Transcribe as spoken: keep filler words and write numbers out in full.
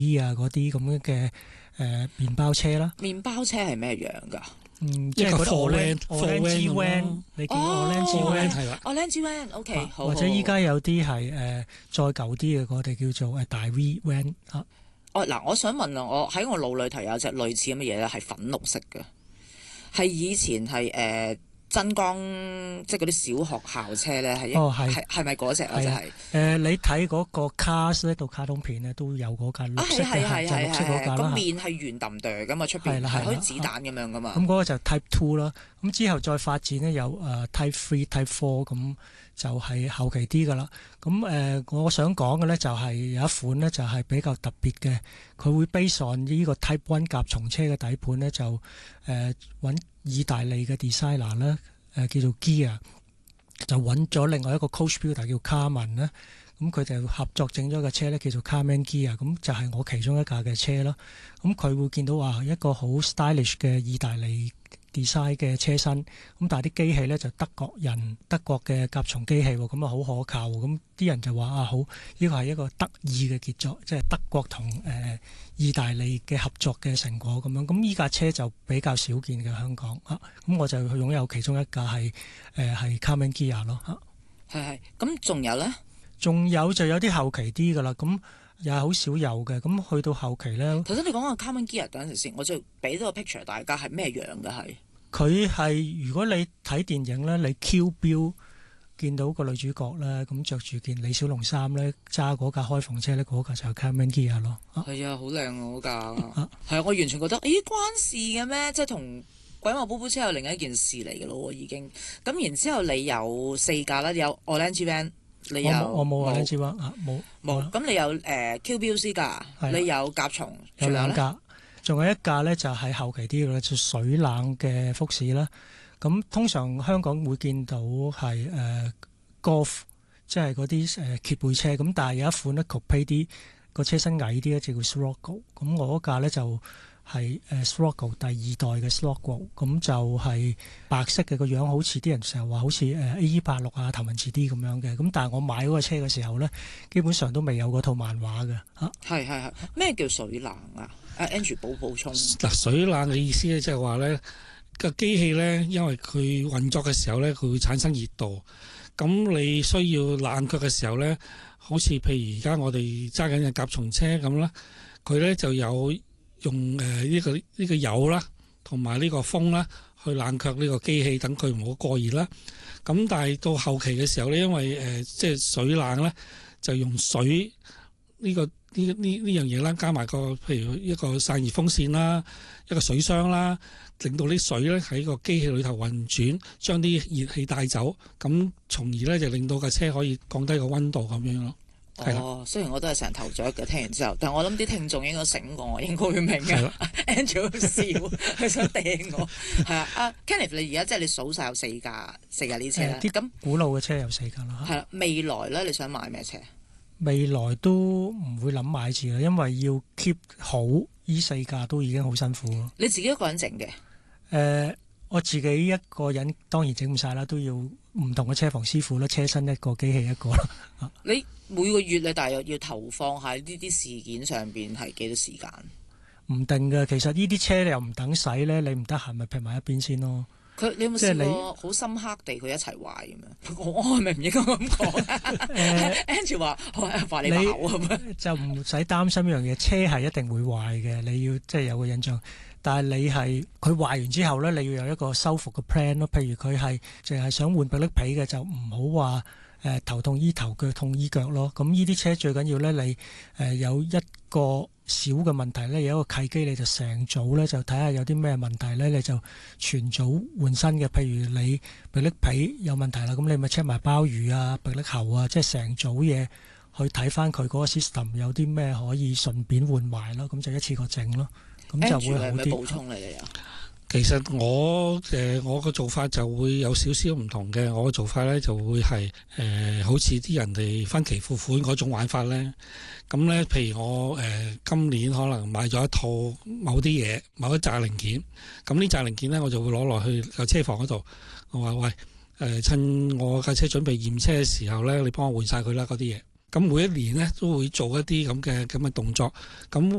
啊嗰啲咁樣嘅誒麵包車啦。 麵包車係咩樣㗎？ 嗯，即係嗰啲 orange van，你見 orange van 係啦，orange van，OK，好。 或者依家有啲係誒再舊啲嘅，我哋叫做誒大 V van 啊。 哦，嗱，我想問啊，我喺我腦裏頭有隻類似咁嘅嘢咧，係粉綠色嘅，係以前係誒。呃真光即係嗰啲小學校車咧，係哦係係係咪嗰隻啊？就係誒，你睇嗰個 Cars 呢套卡通片咧，都有嗰架綠色嘅，係就綠色嗰架啦。 個面係圓揼哚咁啊，出邊係好似子彈咁樣噶嘛。 咁嗰個就 Type Two 啦。咁之後再發展咧，有誒 Type Three、Type Four，咁就係後期啲噶啦。咁誒，我想講嘅咧就係有一款咧就係比較特別嘅，佢會 base on 呢個 Type One 甲蟲車嘅底盤咧，就誒揾意大利嘅 designer 咧，誒叫做 Ghia， 就揾咗另外一個 coach builder 叫 Karmann 咧，咁佢哋合作整咗架車咧，叫做 Karmann Ghia，咁就係我其中一架嘅車咯。咁佢會見到話一個好 stylish 嘅意大利 design 嘅車身，咁但係啲機器咧就德國人德國嘅甲蟲機器喎，咁啊好可靠，咁啲人就話啊好，呢個係一個德意嘅傑作，即係德國同誒、呃、意大利嘅合作嘅成果咁樣。咁依架車就比較少見嘅香港啊，咁我就擁有其中一架係誒係 Karmann Ghia 咯嚇。 係係，咁仲有咧？仲有就有啲後期啲噶啦，咁又係好少有嘅。咁去到後期咧， 頭先你講個 Karmann Ghia 等陣時先，我就俾到個 picture 大家係咩樣嘅係。 佢係如果你睇電影咧，你 Kill Bill 見到個女主角咧，咁着住件李小龍衫咧，揸嗰架開篷車咧，嗰架就係 Karmann Ghia 咯。 係啊，好靚啊嗰架。係啊，我完全覺得，咦關事嘅咩？即係同鬼馬寶寶車有另一件事嚟嘅咯，已經。咁然之後你有四架啦，你有 Orange Van。你有我冇啊，你知冇冇冇？咁你有誒 Q B C 架，你有甲蟲， 有兩架，仲有一架咧就係後期啲嘅，就水冷嘅福士啦。咁通常香港會見到係誒 Golf，即係嗰啲誒揭背車。咁但係有一款咧 Coupe 啲個車身矮啲咧，就叫 Scirocco。咁我嗰架咧就係誒 Scirocco 第二代嘅 Scirocco，咁就係白色嘅，個樣好似啲人成日話好似誒 A E 八六啊頭文字 D 咁樣嘅。咁但係我買嗰個車嘅時候咧，基本上都未有嗰套漫畫嘅嚇。 係係係，咩叫水冷啊？阿 Andrew 補補充嗱，水冷嘅意思咧，即係話咧個機器咧，因為佢運作嘅時候咧，佢會產生熱度。咁你需要冷卻嘅時候咧，好似譬如而家我哋揸緊嘅甲蟲車咁啦，佢咧就有用誒呢個呢個油啦，同埋呢個風啦，去冷卻呢個機器，等佢唔好過熱啦。咁但係到後期嘅時候咧，因為誒即係水冷咧，就用水呢個呢呢呢樣嘢啦，加埋個譬如一個散熱風扇啦，一個水箱啦，令到啲水咧喺個機器裏頭運轉，將啲熱氣帶走，咁從而咧就令到架車可以降低個溫度咁樣咯。 哦，雖然我都係成頭雀嘅，聽完之後，但係我諗啲聽眾應該醒過我，應該會明嘅。Angel 笑，佢想掟我。係啊，阿 Kenneth，你而家即係你數晒有四架四架呢車啦。 啲咁古老嘅車有四架啦。 係啦，未來咧你想買咩車？ 未來都唔會諗買字啦，因為要 keep 好呢四架都已經好辛苦咯。 你自己一個人整嘅？誒、 呃，我自己一個人當然整唔晒啦，都要唔同嘅車房師傅啦，車身一個，機器一個啦。 你每個月你大約要投放喺呢啲事件上邊係幾多時間？ 唔定嘅，其實呢啲車你又唔等使咧，你唔得閒咪劈埋一邊先咯。 佢你有冇試過好深刻地佢一齊壞咁樣？我係咪唔應該咁講？Andrew 話話你爆啊， 就唔使擔心一樣嘢，車係一定會壞嘅，你要即係有個印象。但係你係佢壞完之後咧，你要有一個修復嘅 plan 咯。譬如佢係淨係想換迫力皮嘅，就唔好話誒頭痛醫頭，腳痛醫腳咯。咁呢啲車最緊要咧，你誒、呃、有一個小嘅問題咧，有一個契機，你就成組咧就睇下有啲咩問題咧，你就全組換新嘅。譬如你迫力皮有問題啦，咁你咪 check 埋鮑魚啊、迫力喉啊，即係成組嘢去睇翻佢嗰個 system 有啲咩可以順便換埋咯。咁就一次過整咯。咁就會好啲。 補充你哋啊？ 其實我誒、呃、我個做法就會有少少唔同嘅。我個做法咧就會係誒、呃、好似啲人哋分期付款嗰種玩法咧。咁咧，譬如我誒、呃、今年可能買咗一套某啲嘢，某一紮零件。咁呢紮零件咧，我就會攞落去個車房嗰度。我話喂誒、呃，趁我架車準備驗車嘅時候咧，你幫我換晒佢啦嗰啲嘢。 咁每一年咧都會做一啲咁嘅咁嘅動作，咁